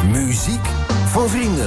Muziek voor vrienden.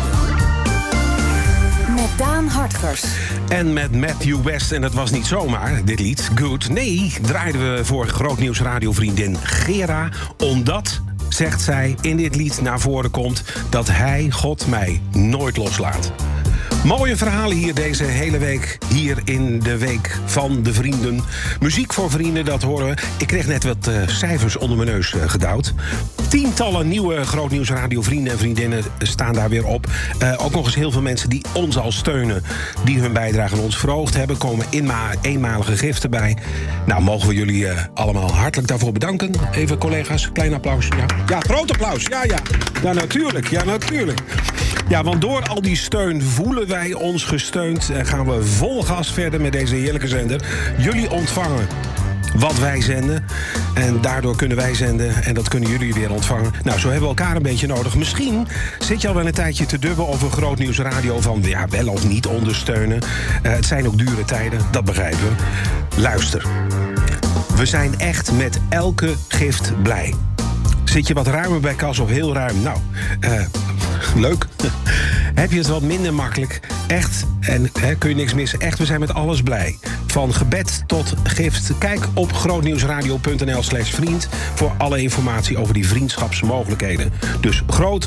Met Daan Hartgers. En met Matthew West, en dat was niet zomaar, dit lied, Good. Nee, draaiden we voor Grootnieuws radiovriendin Gera, omdat, zegt zij, in dit lied naar voren komt dat hij, God, mij nooit loslaat. Mooie verhalen hier deze hele week. Hier in de Week van de Vrienden. Muziek voor vrienden, dat horen we. Ik kreeg net wat cijfers onder mijn neus gedouwd. Tientallen nieuwe Grootnieuws radiovrienden en vriendinnen staan daar weer op. Ook nog eens heel veel mensen die ons al steunen, die hun bijdrage aan ons verhoogd hebben. Komen eenmalige giften bij. Nou, mogen we jullie allemaal hartelijk daarvoor bedanken. Even collega's, klein applaus. Ja, groot applaus. Ja, natuurlijk. Ja, want door al die steun voelen wij ons gesteund en gaan we vol gas verder met deze heerlijke zender. Jullie ontvangen wat wij zenden. En daardoor kunnen wij zenden en dat kunnen jullie weer ontvangen. Nou, zo hebben we elkaar een beetje nodig. Misschien zit je al wel een tijdje te dubben over Grootnieuws Radio van ja, wel of niet ondersteunen. Het zijn ook dure tijden, dat begrijpen we. Luister. We zijn echt met elke gift blij. Zit je wat ruimer bij kas of heel ruim? Nou, leuk. Heb je het wat minder makkelijk? Echt, en kun je niks missen? Echt, we zijn met alles blij. Van gebed tot gift. Kijk op grootnieuwsradio.nl/vriend... voor alle informatie over die vriendschapsmogelijkheden. Dus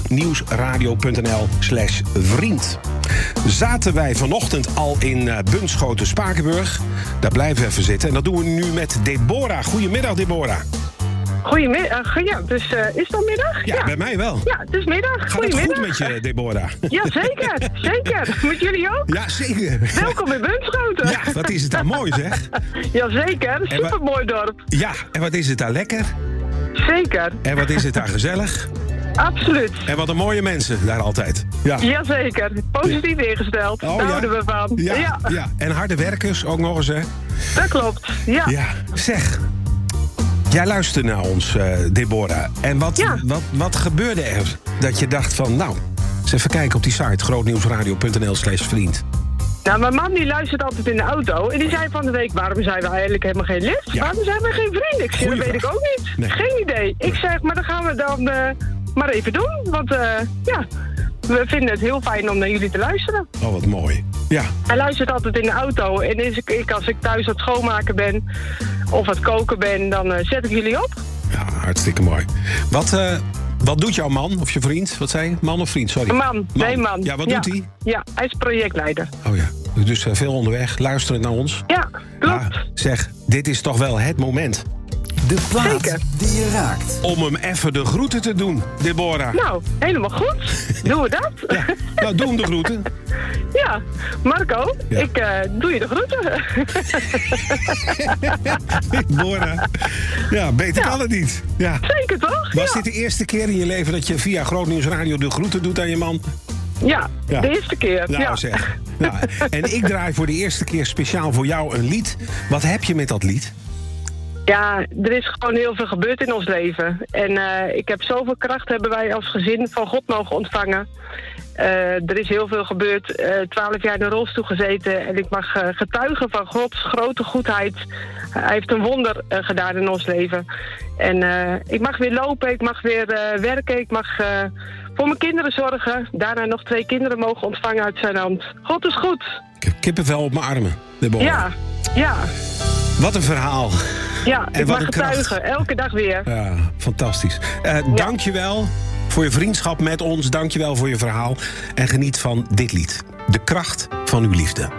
grootnieuwsradio.nl/vriend. Zaten wij vanochtend al in Bunschoten-Spakenburg. Daar blijven we even zitten. En dat doen we nu met Deborah. Goedemiddag, Deborah. Goedemiddag, ja, dus is het al middag? Ja, bij mij wel. Ja, het is middag. Gaat het goed met je, Deborah? Ja, zeker. Met jullie ook? Ja, zeker. Welkom in Bunschoten. Ja, wat is het daar mooi, zeg. Jazeker, supermooi dorp. Ja, en wat is het daar lekker? Zeker. En wat is het daar gezellig? Absoluut. En wat een mooie mensen daar altijd. Ja. Jazeker, positief ingesteld. Daar houden we van. Ja. En harde werkers ook nog eens, hè? Dat klopt, ja. Zeg, jij luistert naar ons, Deborah. En wat gebeurde er dat je dacht van, nou, eens even kijken op die site grootnieuwsradio.nl/vriend. Nou, mijn man die luistert altijd in de auto. En die zei van de week, waarom zijn we eigenlijk helemaal geen lid? Ja. Waarom zijn we geen vrienden? Ik zeg, dat weet ik ook niet. Nee. Geen idee. Ik zeg, maar dan gaan we dan maar even doen. Want we vinden het heel fijn om naar jullie te luisteren. Oh, wat mooi. Ja. Hij luistert altijd in de auto. En als ik thuis aan het schoonmaken ben of aan het koken ben, dan zet ik jullie op. Ja, hartstikke mooi. Wat doet jouw man of je vriend? Wat zei je? Man of vriend? Sorry. Man. Nee, man. Ja, wat doet hij? Ja, hij is projectleider. Oh ja, dus veel onderweg, luisterend naar ons. Ja, klopt. Ja, zeg, dit is toch wel het moment. De plaat die je raakt. Om hem even de groeten te doen, Deborah. Nou, helemaal goed. Doen we dat? Ja, nou, doe hem de groeten. Ja, Marco, ik doe je de groeten. Deborah. Ja, beter kan het niet. Ja. Zeker toch? Was dit de eerste keer in je leven dat je via Grootnieuws Radio de groeten doet aan je man? Ja, de eerste keer. Nou, zeg. Nou, en ik draai voor de eerste keer speciaal voor jou een lied. Wat heb je met dat lied? Ja, er is gewoon heel veel gebeurd in ons leven. En ik heb zoveel kracht, hebben wij als gezin van God mogen ontvangen. Er is heel veel gebeurd. 12 jaar in een rolstoel gezeten. En ik mag getuigen van Gods grote goedheid. Hij heeft een wonder gedaan in ons leven. En ik mag weer lopen, ik mag weer werken. Ik mag voor mijn kinderen zorgen. Daarna nog 2 kinderen mogen ontvangen uit zijn hand. God is goed. Ik heb kippenvel op mijn armen, Deborah. Ja. Wat een verhaal. Ja, en ik mag getuigen. Elke dag weer. Ja, fantastisch. Dank je wel voor je vriendschap met ons. Dank je wel voor je verhaal. En geniet van dit lied. De kracht van uw liefde.